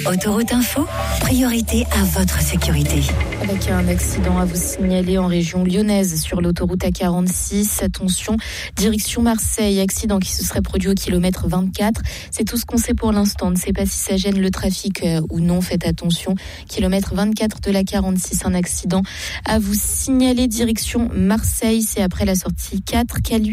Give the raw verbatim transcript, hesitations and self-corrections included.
Autoroute Info, priorité à votre sécurité. Avec un accident à vous signaler en région lyonnaise sur l'autoroute A quarante-six. Attention, direction Marseille. Accident qui se serait produit au kilomètre vingt-quatre. C'est tout ce qu'on sait pour l'instant. On ne sait pas si ça gêne le trafic euh, ou non. Faites attention. Kilomètre vingt-quatre de la quarante-six. Un accident à vous signaler direction Marseille. C'est après la sortie quatre. Caluire